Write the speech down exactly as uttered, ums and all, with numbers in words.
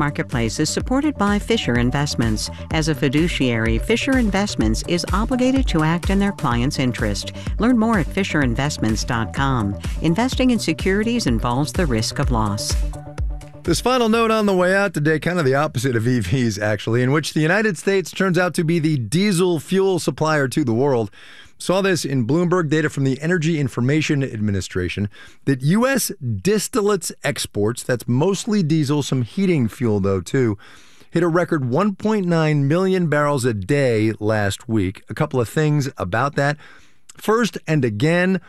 Marketplace is supported by Fisher Investments. As a fiduciary, Fisher Investments is obligated to act in their client's interest. Learn more at fisher investments dot com. Investing in securities involves the risk of loss. This final note on the way out today, kind of the opposite of E Vs, actually, in which the United States turns out to be the diesel fuel supplier to the world. Saw this in Bloomberg data from the Energy Information Administration that U S distillates exports, that's mostly diesel, some heating fuel though too, hit a record one point nine million barrels a day last week. A couple of things about that. First, and again,